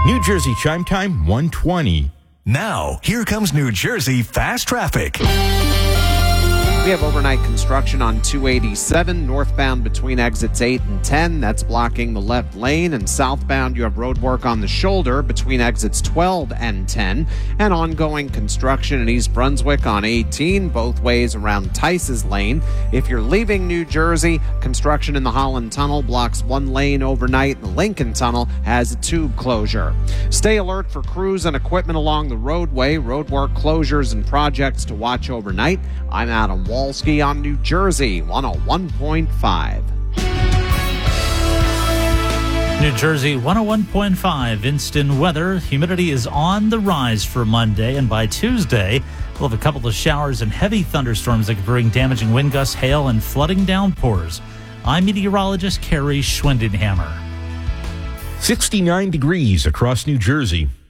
New Jersey Chime Time 1:20. Now, here comes New Jersey Fast Traffic. We have overnight construction on 287 northbound between exits 8 and 10. That's blocking the left lane. And southbound, you have road work on the shoulder between exits 12 and 10. And ongoing construction in East Brunswick on 18, both ways around Tice's Lane. If you're leaving New Jersey, construction in the Holland Tunnel blocks one lane overnight. The Lincoln Tunnel has a tube closure. Stay alert for crews and equipment along the roadway. Road work closures and projects to watch overnight. I'm Adam Walski on New Jersey 101.5. New Jersey 101.5 instant weather. Humidity is on the rise for Monday, and by Tuesday, we'll have a couple of showers and heavy thunderstorms that could bring damaging wind gusts, hail, and flooding downpours. I'm meteorologist Carrie Schwendenhammer. 69 degrees across New Jersey.